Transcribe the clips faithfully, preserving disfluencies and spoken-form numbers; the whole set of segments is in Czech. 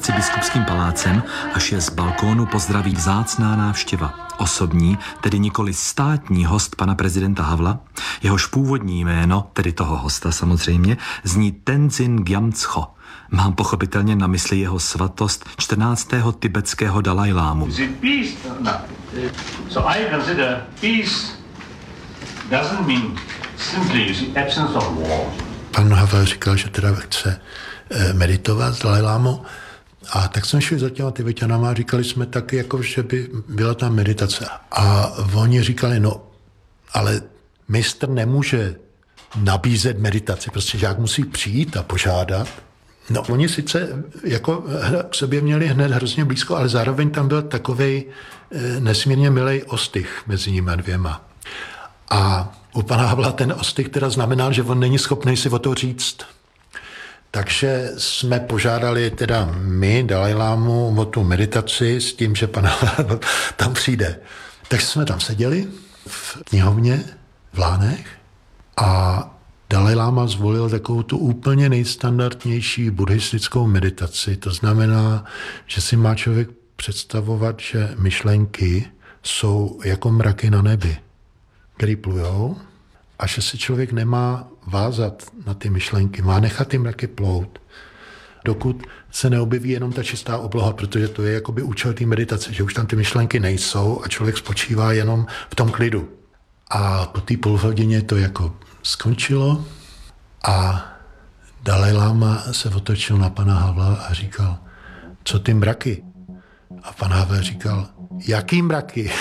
biskupským palácem, až je z balkónu pozdraví vzácná návštěva. Osobní, tedy nikoli státní host pana prezidenta Havla, jehož původní jméno, tedy toho hosta samozřejmě, zní Tenzin Gyatso. Mám pochopitelně na mysli jeho svatost čtrnáctého tibetského Dalajlámu. Pan Havel říkal, že teda chce meditovat s Dalajlámou. A tak jsme šli za těma Tibeťanama a říkali jsme taky, jako, že by byla tam meditace. A oni říkali, no, ale mistr nemůže nabízet meditaci, prostě žák musí přijít a požádat. No, oni sice jako k sobě měli hned hrozně blízko, ale zároveň tam byl takovej nesmírně milej ostych mezi nimi dvěma. A u pana Havla ten ostych teda znamenal, že on není schopný si o to říct. Takže jsme požádali teda my, Dalajlámu, o tu meditaci s tím, že pan Havel tam přijde. Takže jsme tam seděli v knihovně v Lánech a Dalajláma zvolil takovou tu úplně nejstandardnější buddhistickou meditaci. To znamená, že si má člověk představovat, že myšlenky jsou jako mraky na nebi, který plujou, a že se člověk nemá vázat na ty myšlenky, má nechat ty mraky plout, dokud se neobjeví jenom ta čistá obloha, protože to je jakoby účel té meditace, že už tam ty myšlenky nejsou a člověk spočívá jenom v tom klidu. A po té půl hodině to jako skončilo a Dalajláma se otočil na pana Havla a říkal, co ty mraky? A pan Havel říkal, jaký mraky?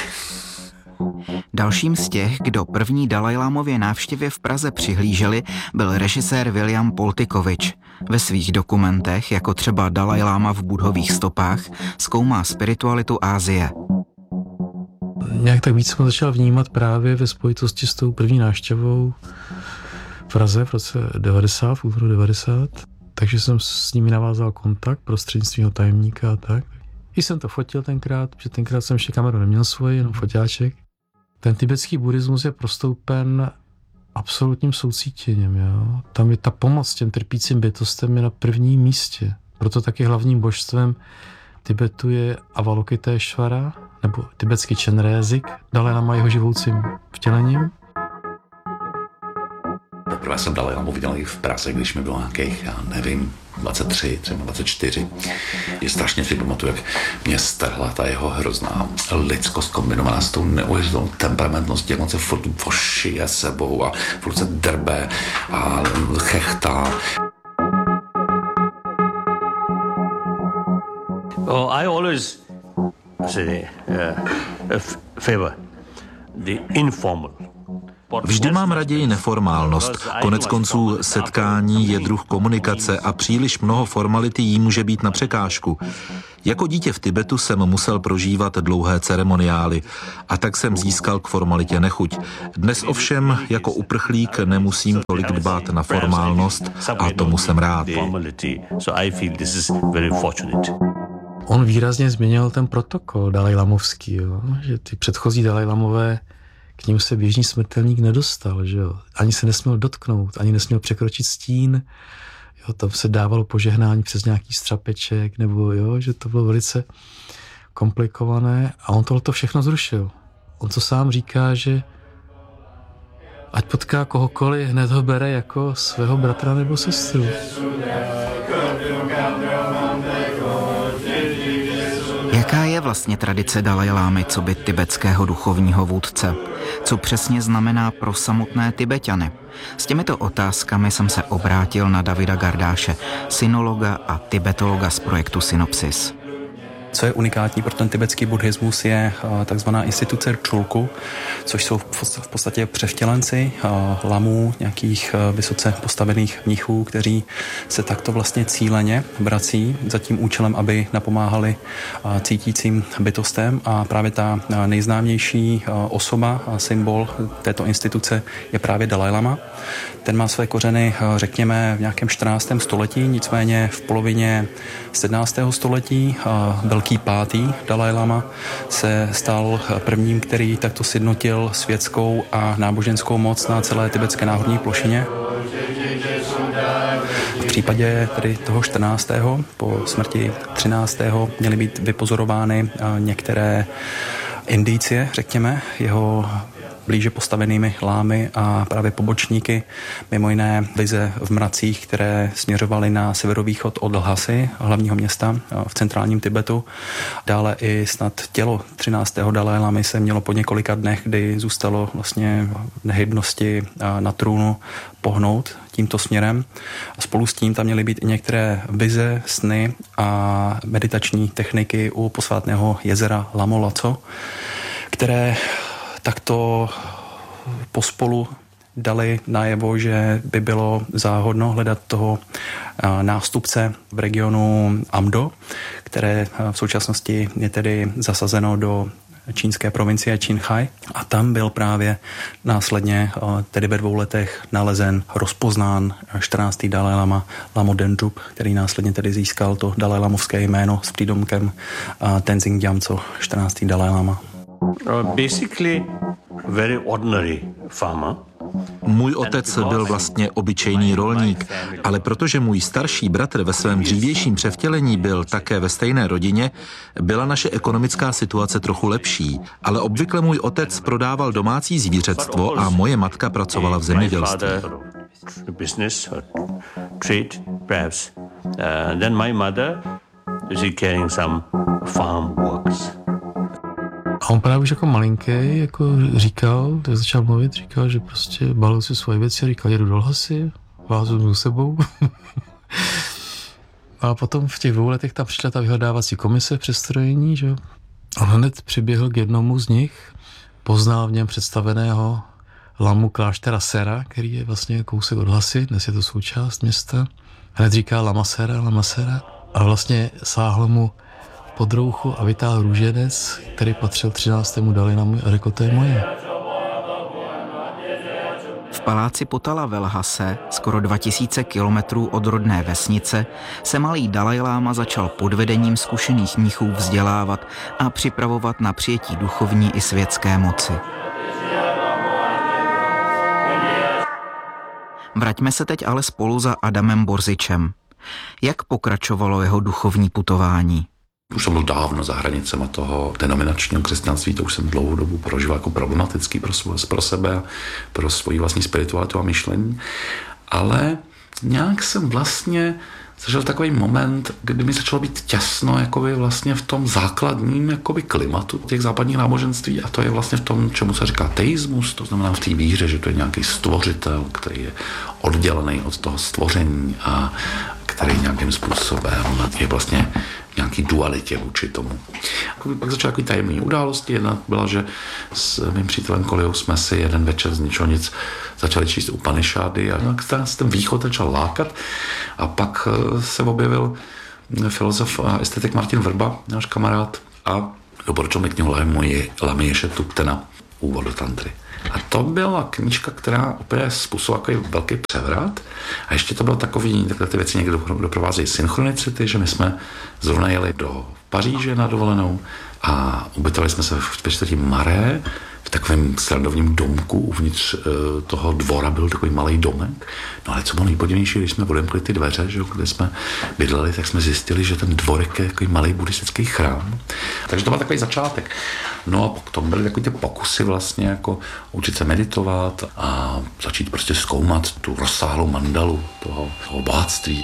Dalším z těch, kdo první Dalajlámově návštěvě v Praze přihlíželi, byl režisér William Poltikovič. Ve svých dokumentech, jako třeba Dalajláma v Buddhových stopách, zkoumá spiritualitu Asie. Nějak tak víc jsem začal vnímat právě ve spojitosti s tou první návštěvou v Praze v roce devadesát, v únoru devadesát, takže jsem s nimi navázal kontakt prostřednictvím tajemníka a tak. I jsem to fotil tenkrát, protože tenkrát jsem ještě kameru neměl svoji, jenom foťáček. Ten tibetský buddhismus je prostoupen absolutním soucítěním. Jo? Tam je ta pomoc těm trpícím bytostem je na prvním místě. Proto taky hlavním božstvem Tibetu je Avalokiteshvara, nebo tibetský Chenre jazyk, Dalajlama jeho živoucím vtělením. Poprvé jsem Dalajlámu viděl i v Praze, když mi bylo nějakých, já nevím, dvacet tři, třeba dvacet čtyři. Je strašně si pamatuju, jak mě strhla ta jeho hrozná lidskost kombinovaná s tou neuvěřitelnou temperamentností, jak on se furt vošije sebou a furt se drbe a chechtá. Oh, I always say uh, favor the informal. Vždy mám raději neformálnost. Konec konců setkání je druh komunikace a příliš mnoho formality jí může být na překážku. Jako dítě v Tibetu jsem musel prožívat dlouhé ceremoniály a tak jsem získal k formalitě nechuť. Dnes ovšem jako uprchlík nemusím tolik dbát na formálnost a tomu jsem rád. On výrazně změnil ten protokol dalajlamovský, jo? Že ty předchozí Dalajlamové, k ním se běžný smrtelník nedostal, že jo. Ani se nesměl dotknout, ani nesměl překročit stín. Jo, tam se dávalo požehnání přes nějaký strapeček, nebo jo, že to bylo velice komplikované a on tohleto všechno zrušil. On to sám říká, že ať potká kohokoliv, hned ho bere jako svého bratra nebo sestru. Jaká je vlastně tradice Dalajlámy coby tibetského duchovního vůdce? Co přesně znamená pro samotné Tibeťany? S těmito otázkami jsem se obrátil na Davida Gardáše, synologa a tibetologa z projektu Synopsis. Co je unikátní pro ten tibetský buddhismus je takzvaná instituce Chulku, což jsou v podstatě převtělenci lamů, nějakých vysoce postavených mnichů, kteří se takto vlastně cíleně vrací za tím účelem, aby napomáhali cítícím bytostem, a právě ta nejznámější osoba a symbol této instituce je právě Dalajlama. Ten má své kořeny, řekněme, v nějakém čtrnáctém století, nicméně v polovině sedmnáctého století Velký pátý Dalajlama se stal prvním, který takto sjednotil světskou a náboženskou moc na celé tibetské náhorní plošině. V případě tedy toho čtrnáctého po smrti třináctého měly být vypozorovány některé indicie, řekněme, jeho blíže postavenými lámy a právě pobočníky, mimo jiné vize v mracích, které směřovaly na severovýchod od Lhasy, hlavního města v centrálním Tibetu. Dále i snad tělo třináctého Dalajlámy se mělo po několika dnech, kdy zůstalo vlastně v nehybnosti na trůnu, pohnout tímto směrem. A spolu s tím tam měly být i některé vize, sny a meditační techniky u posvátného jezera Lamolaco, které takto pospolu dali najevo, že by bylo záhodno hledat toho nástupce v regionu Amdo, které v současnosti je tedy zasazeno do čínské provincie Qinghai. A tam byl právě následně, tedy ve dvou letech, nalezen, rozpoznán čtrnáctý Dalajlama Lamo Dengzub, který následně tedy získal to dalajlamovské jméno s přídomkem Tenzing Gyatso, čtrnáctý Dalajlama. Uh, basically very ordinary farmer. Můj otec byl vlastně obyčejný rolník, ale protože můj starší bratr ve svém dřívějším převtělení byl také ve stejné rodině, byla naše ekonomická situace trochu lepší, ale obvykle můj otec prodával domácí zvířectvo a moje matka pracovala v zemědělství. Business or trade, perhaps. Uh, then my mother is carrying some farm works. A on právě už jako malinký jako říkal, tak začal mluvit, říkal, že prostě balil si svoje věci, říkal, jedu do Lhasy, vázu s sebou. A potom v těch dvou letech tam přišla ta vyhledávací komise v přestrojení, že on hned přiběhl k jednomu z nich, poznal v něm představeného lamu kláštera Sera, který je vlastně kousek od Lhasy, dnes je to součást města. Hned říká Lama Sera, Lama Sera a vlastně sáhl mu pod rouchu a vytáhl růženec, který patřil třináctému Dalajlámovi a řekl, to je moje. V paláci Potala ve Lhase, skoro dva tisíce kilometrů od rodné vesnice, se malý Dalajláma začal pod vedením zkušených mnichů vzdělávat a připravovat na přijetí duchovní i světské moci. Vraťme se teď ale spolu za Adamem Borzičem. Jak pokračovalo jeho duchovní putování? Už jsem byl dávno za hranicema toho denominačního křesťanství, to už jsem dlouhou dobu prožil jako problematický pro, svoj, pro sebe, pro svoji vlastní spiritualitu a myšlení, ale nějak jsem vlastně zažil takový moment, kdy mi začalo být těsno jakoby vlastně v tom základním jakoby klimatu těch západních náboženství a to je vlastně v tom, čemu se říká teismus, to znamená v té víře, že to je nějaký stvořitel, který je oddělený od toho stvoření a který nějakým způsobem je vlastně nějaký dualitě vůči tomu. Pak začaly takový tajemné události. Jedna byla, že s mým přítelem Kolijou jsme si jeden večer z ničeho nic začali číst Upanishády a tak ten východ začal lákat a pak se objevil filozof a estetik Martin Vrba, náš kamarád, a doporučil mi knihu Lamy Ješe Tuptena Úvod do tantry. A to byla knížka, která opět způsobila takový velký převrat. A ještě to bylo takový, takhle ty věci někdy doprovázejí synchronicity, že my jsme zrovna jeli do Paříže na dovolenou a ubytovali jsme se v čtvrtí Marais, v takovém srandovním domku, uvnitř toho dvora byl takový malý domek. No ale co bylo nejpodivnější, když jsme odemkli ty dveře, že, kde jsme bydleli, tak jsme zjistili, že ten dvorek je takový malý buddhistický chrám. Takže to byl takový začátek. No a potom byly takový ty pokusy vlastně jako učit se meditovat a začít prostě zkoumat tu rozsáhlou mandalu toho, toho bohatství.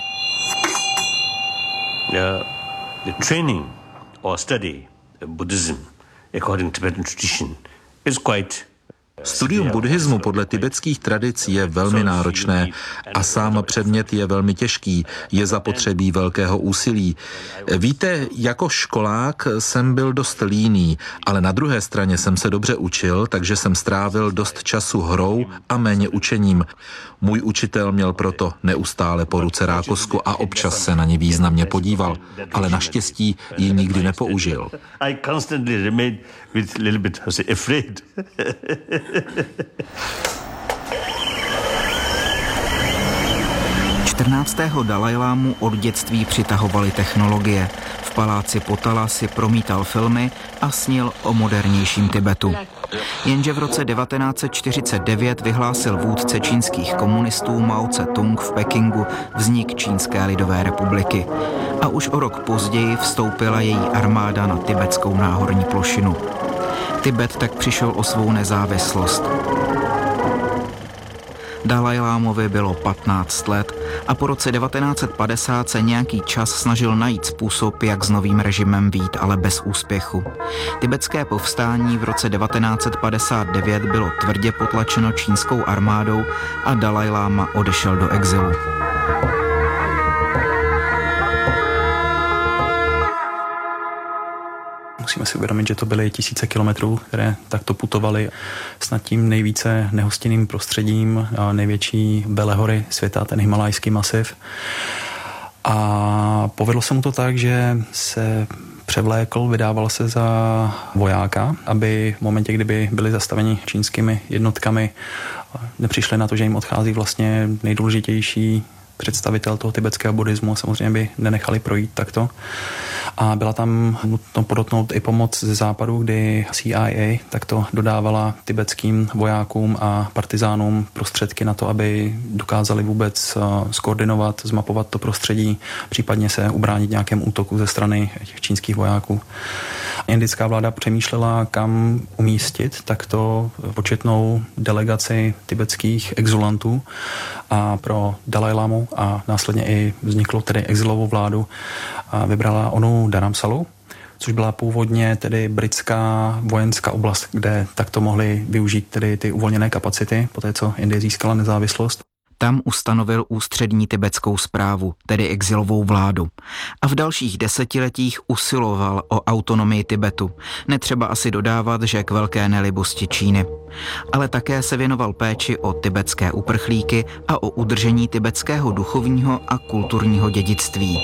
Uh, the training or study Buddhism according to Tibetan tradition is quite. Studium buddhismu podle tibetských tradic je velmi náročné a sám předmět je velmi těžký, je zapotřebí velkého úsilí. Víte, jako školák jsem byl dost líný, ale na druhé straně jsem se dobře učil, takže jsem strávil dost času hrou a méně učením. Můj učitel měl proto neustále po ruce rákosku a občas se na ní významně podíval, ale naštěstí ji nikdy nepoužil. I constantly remained with a little bit afraid. čtrnáctého Dalajlámu od dětství přitahovaly technologie. V paláci Potala si promítal filmy a snil o modernějším Tibetu. Jenže v roce devatenáct set čtyřicet devět vyhlásil vůdce čínských komunistů Mao Tse-tung v Pekingu vznik Čínské lidové republiky. A už o rok později vstoupila její armáda na tibetskou náhorní plošinu. Tibet tak přišel o svou nezávislost. Dalajlámovi bylo patnáct let a po roce devatenáct set padesát se nějaký čas snažil najít způsob, jak s novým režimem vyjít, ale bez úspěchu. Tibetské povstání v roce devatenáct set padesát devět bylo tvrdě potlačeno čínskou armádou a Dalajláma odešel do exilu. Musíme si uvědomit, že to byly tisíce kilometrů, které takto putovaly snad tím nejvíce nehostinným prostředím, největší belehory světa, ten himalajský masiv. A povedlo se mu to tak, že se převlékl, vydával se za vojáka, aby v momentě, kdyby byli zastaveni čínskými jednotkami, nepřišli na to, že jim odchází vlastně nejdůležitější představitel toho tibetského buddhismu, samozřejmě by nenechali projít takto. A byla tam nutno podotknout i pomoc ze západu, kdy C I A takto dodávala tibetským vojákům a partizánům prostředky na to, aby dokázali vůbec skoordinovat, zmapovat to prostředí, případně se ubránit nějakému útoku ze strany těch čínských vojáků. Indická vláda přemýšlela, kam umístit takto početnou delegaci tibetských exulantů a pro Dalajlámu a následně i vzniklo tedy exilovou vládu a vybrala onu Dharamsalu, což byla původně tedy britská vojenská oblast, kde takto mohli využít tedy ty uvolněné kapacity, poté co Indie získala nezávislost. Tam ustanovil ústřední tibetskou správu, tedy exilovou vládu. A v dalších desetiletích usiloval o autonomii Tibetu. Netřeba asi dodávat, že k velké nelibosti Číny. Ale také se věnoval péči o tibetské uprchlíky a o udržení tibetského duchovního a kulturního dědictví.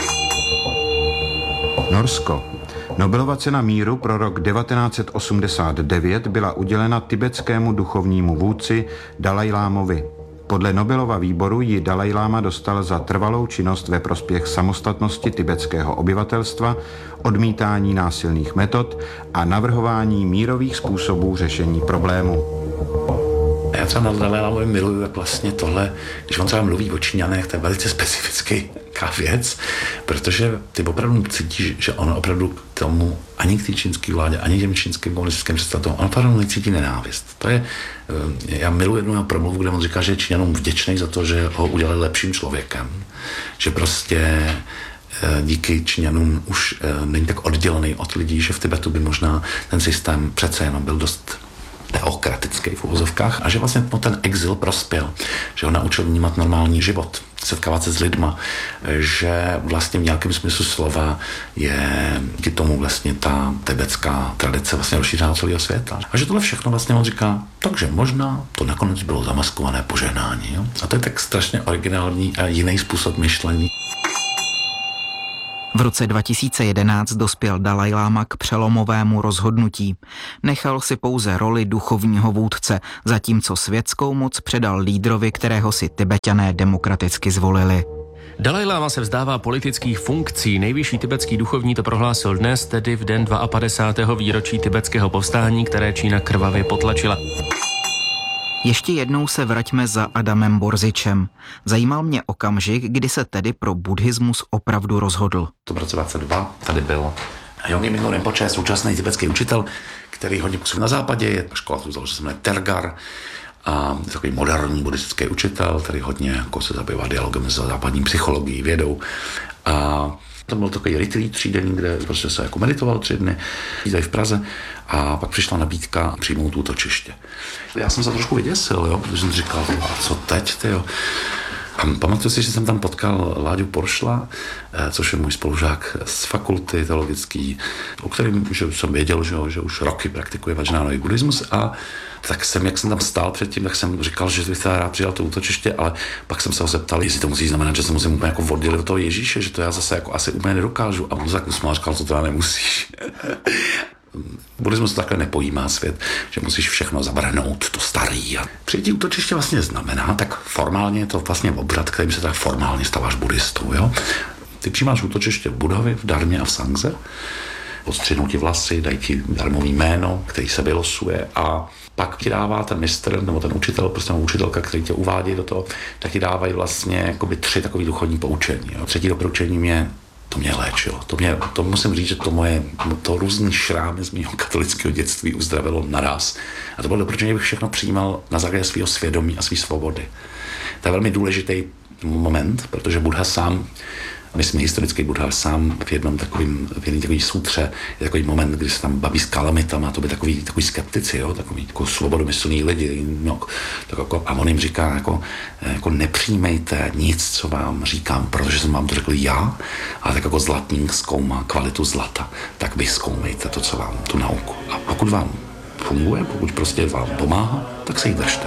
Norsko. Nobelova cena míru pro rok devatenáct set osmdesát devět byla udělena tibetskému duchovnímu vůdci Dalajlámovi. Podle Nobelova výboru ji Dalajláma dostal za trvalou činnost ve prospěch samostatnosti tibetského obyvatelstva, odmítání násilných metod a navrhování mírových způsobů řešení problému. Já třeba na Dalajlámovi miluju, jak vlastně tohle, když on třeba mluví o Číňanech, to je velice specifická věc, protože ty opravdu cítíš, že on opravdu k tomu, ani k té čínské vládě, ani těm čínským komunistickým představitelům, on opravdu necítí nenávist. To je, já miluji jednu jeho promluvu, kde on říká, že je Číňanům vděčný za to, že ho udělali lepším člověkem, že prostě díky Číňanům už není tak oddělený od lidí, že v Tibetu by možná ten systém přece jenom byl dost teokratický v uvozovkách a že vlastně ten exil prospěl, že ho naučil vnímat normální život, setkávat se s lidma, že vlastně v nějakém smyslu slova je díky tomu vlastně ta tibetská tradice vlastně rozšířená do celého světa. A že tohle všechno vlastně on říká, takže možná to nakonec bylo zamaskované požehnání. Jo? A to je tak strašně originální a jiný způsob myšlení. V roce dva tisíce jedenáct dospěl Dalajláma k přelomovému rozhodnutí. Nechal si pouze roli duchovního vůdce, zatímco světskou moc předal lídrovi, kterého si Tibetané demokraticky zvolili. Dalajláma se vzdává politických funkcí. Nejvyšší tibetský duchovní to prohlásil dnes, tedy v den padesátého druhého výročí tibetského povstání, které Čína krvavě potlačila. Ještě jednou se vraťme za Adamem Borzičem. Zajímal mě okamžik, kdy se tedy pro buddhismus opravdu rozhodl. To v roce dvacet dva tady byl Yongey Mingyur Rinpoche, současný tibetský učitel, který hodně působí na západě, je škola, kterou se jmenuje Tergar, a je takový moderní buddhistický učitel, který hodně jako se zabývá dialogem s západní psychologií, vědou. A to byl takový retreat třídenní, kde prostě se jako meditoval tři dny, tady v Praze, a pak přišla nabídka přijmout útočiště. Já jsem se trošku vyděsil, jo, protože jsem říkal, a co teď, tyjo? A pamatuju si, že jsem tam potkal Láďu Poršla, což je můj spolužák z fakulty teologický, o kterém že jsem věděl, že, že už roky praktikuje vajrayánový buddhismus, a tak jsem, jak jsem tam stál předtím, tak jsem říkal, že bych teda rád přijal to útočiště, ale pak jsem se ho zeptal, jestli to musí znamenat, že se musím úplně jako oddělit od toho Ježíše, že to já zase jako asi úplně nedokážu. A on tak usmál, říkal, to teda nemusíš. Buddhismus to takhle nepojímá svět, že musíš všechno zabrhnout, to starý. A přijetí útočiště vlastně znamená, tak formálně je to vlastně obřad, kterým se tak formálně stáváš buddhistou. Jo? Ty přijímáš útočiště v Budhovi, v Darmě a v Sangze, odstřihnou ti vlasy, dají ti darmový jméno, který se vylosuje a pak ti dává ten mistr nebo ten učitel, prostě učitelka, který tě uvádí do toho, tak ti dávají vlastně jakoby tři takový duchovní poučení. Jo. Třetí doporučení mě to mě léčilo. To, mě, to musím říct, že to moje, to různý šrámy z mého katolického dětství uzdravilo naraz. A to bylo doporučení, abych všechno přijímal na základě svého svědomí a své svobody. To je velmi důležitý moment, protože Buddha sám, myslím, historický Buddha sám v jednom takovým, v jednom takový sutře je takový moment, kdy se tam baví s kalamitama, to by takový, takový skeptici, jo, takový jako svobodomyslný lidi. No, tak jako, a on jim říká, jako, jako nepřijmejte nic, co vám říkám, protože jsem vám to řekl já, ale tak jako zlatník zkoumá kvalitu zlata, tak vy zkoumejte to, co vám, tu nauku. A pokud vám funguje, pokud prostě vám pomáhá, tak se jí držte.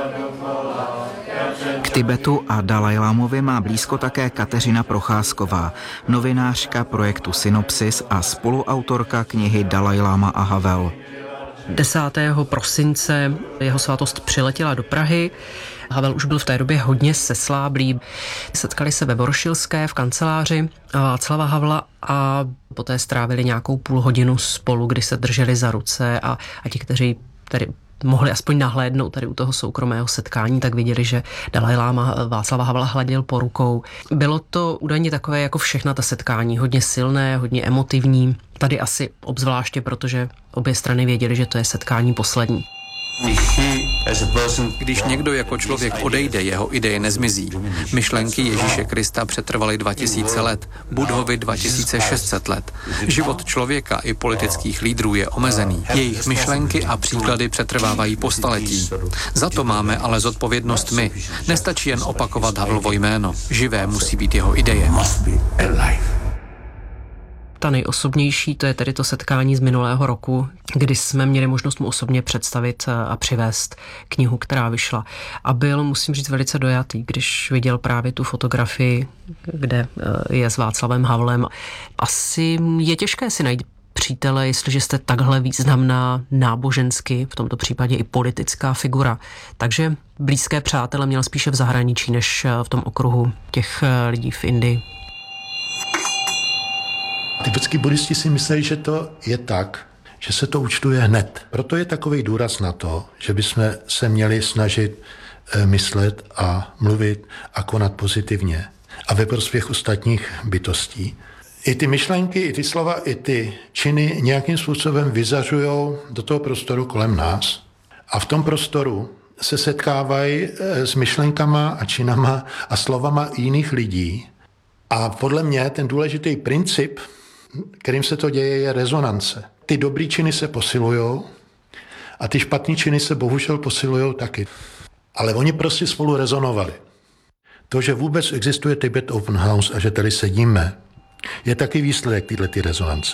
K Tibetu a Dalajlámovi má blízko také Kateřina Procházková, novinářka projektu Synopsis a spoluautorka knihy Dalajláma a Havel. desátého prosince jeho svátost přiletěla do Prahy. Havel už byl v té době hodně sesláblý. Setkali se ve Voršilské v kanceláři Václava Havla a poté strávili nějakou půl hodinu spolu, kdy se drželi za ruce a, a ti, kteří tedy mohli aspoň nahlédnout tady u toho soukromého setkání, tak viděli, že Dalajláma Václava Havla hladil po rukou. Bylo to údajně takové jako všechna ta setkání, hodně silné, hodně emotivní. Tady asi obzvláště, protože obě strany věděly, že to je setkání poslední. Když někdo jako člověk odejde, jeho ideje nezmizí. Myšlenky Ježíše Krista přetrvaly dva tisíce let, Buddhovi dva tisíce šest set let. Život člověka i politických lídrů je omezený. Jejich myšlenky a příklady přetrvávají po staletí. Za to máme ale zodpovědnost my. Nestačí jen opakovat Havlovo jméno. Živé musí být jeho ideje. Ta nejosobnější, to je tedy to setkání z minulého roku, kdy jsme měli možnost mu osobně představit a přivést knihu, která vyšla. A byl, musím říct, velice dojatý, když viděl právě tu fotografii, kde je s Václavem Havlem. Asi je těžké si najít přítele, jestliže jste takhle významná nábožensky, v tomto případě i politická figura. Takže blízké přátele měl spíše v zahraničí, než v tom okruhu těch lidí v Indii. Tibetský buddhisti si myslí, že to je tak, že se to účtuje hned. Proto je takový důraz na to, že bychom se měli snažit myslet a mluvit a konat pozitivně a ve prospěch ostatních bytostí. I ty myšlenky, i ty slova, i ty činy nějakým způsobem vyzařují do toho prostoru kolem nás a v tom prostoru se setkávají s myšlenkama a činama a slovama jiných lidí. A podle mě ten důležitý princip, kterým se to děje, je rezonance. Ty dobrý činy se posilujou a ty špatný činy se bohužel posilujou taky. Ale oni prostě spolu rezonovali. To, že vůbec existuje Tibet Open House a že tady sedíme, je taky výsledek této rezonance.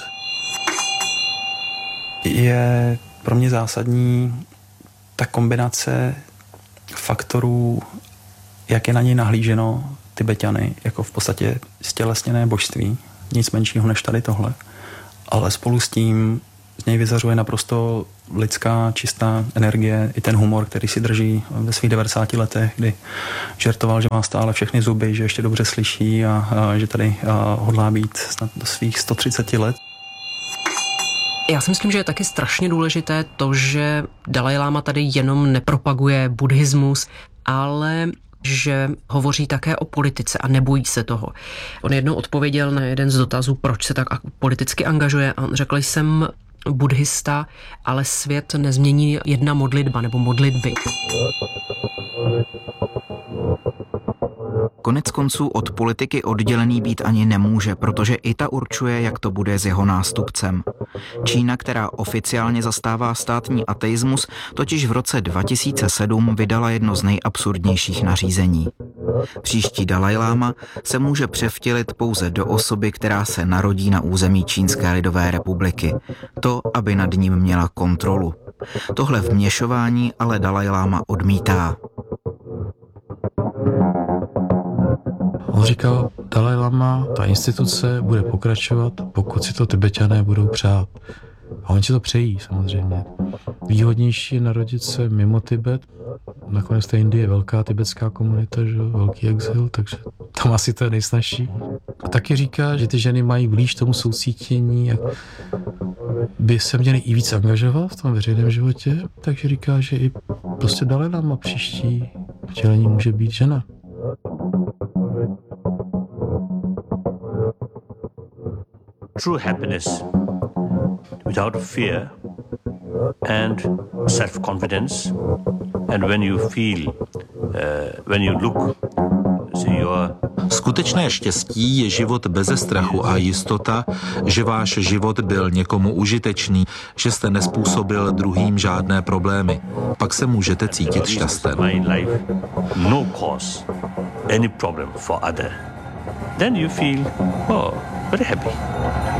Je pro mě zásadní ta kombinace faktorů, jak je na něj nahlíženo Tibeťany, jako v podstatě stělesněné božství, nic menšího než tady tohle, ale spolu s tím z něj vyzařuje naprosto lidská, čistá energie, i ten humor, který si drží ve svých devadesáti letech, kdy žertoval, že má stále všechny zuby, že ještě dobře slyší a, a že tady a, hodlá být snad do svých sto třicet let. Já si myslím, že je taky strašně důležité to, že Dalajláma tady jenom nepropaguje buddhismus, ale že hovoří také o politice a nebojí se toho. On jednou odpověděl na jeden z dotazů, proč se tak politicky angažuje, a on řekl, jsem buddhista, ale svět nezmění jedna modlitba nebo modlitby. Konec konců od politiky oddělený být ani nemůže, protože i ta určuje, jak to bude s jeho nástupcem. Čína, která oficiálně zastává státní ateismus, totiž v roce dva tisíce sedm vydala jedno z nejabsurdnějších nařízení. Příští Dalajláma se může převtělit pouze do osoby, která se narodí na území Čínské lidové republiky. To, aby nad ním měla kontrolu. Tohle vměšování ale Dalajláma odmítá. On říkal, Dalajlama, ta instituce bude pokračovat, pokud si to Tibeťané budou přát. A oni si to přejí, samozřejmě. Výhodnější je narodit se mimo Tibet, Nakonec té Indie je velká tibetská komunita, že? Velký exil, takže tam asi to je nejsnažší. A taky říká, že ty ženy mají blíž tomu soucítění a by se měly i víc angažovat v tom veřejném životě, takže říká, že i prostě Dalaj Lama příští vtělení může být žena. True happiness without fear and self-confidence, and when you feel, uh, when you look, see your Skutečné štěstí je život beze strachu a jistota, že váš život byl někomu užitečný, že jste nespůsobil druhým žádné problémy. Pak se můžete cítit šťasten. No cause any problem for other. Then you feel, oh, very happy.